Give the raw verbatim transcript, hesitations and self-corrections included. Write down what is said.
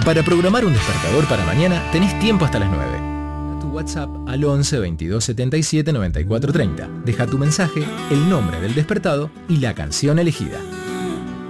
Para programar un despertador para mañana tenés tiempo hasta las nueve. Tu WhatsApp al once veintidós setenta y siete noventa y cuatro treinta. Deja tu mensaje, el nombre del despertado y la canción elegida.